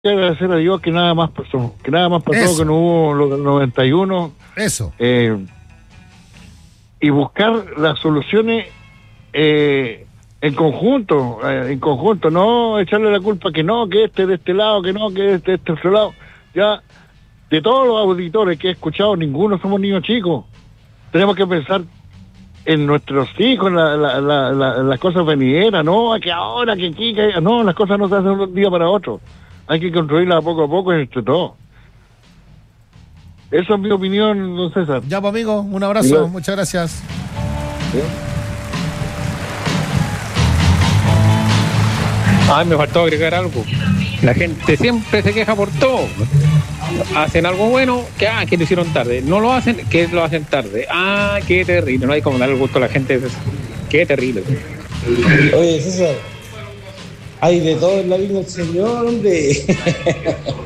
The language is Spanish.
agradecer a Dios que nada más pasó, que no hubo lo del 91. Eso. Y buscar las soluciones en conjunto, no echarle la culpa que de este lado, que de este otro lado. Ya, de todos los auditores que he escuchado, ninguno somos niños chicos. Tenemos que pensar en nuestros hijos, en las cosas venideras, no, que ahora, que aquí, que allá. No, las cosas no se hacen de un día para otro. Hay que construirlas poco a poco entre todos. Esa es mi opinión, don César. Ya, pues, amigo, un abrazo, muchas gracias. ¿Sí? Me faltó agregar algo. La gente siempre se queja por todo. Hacen algo bueno, que lo hicieron tarde. No lo hacen, que lo hacen tarde. Qué terrible. No hay como darle gusto a la gente. Qué terrible. Oye, César, hay de todo en la vida del Señor, hombre.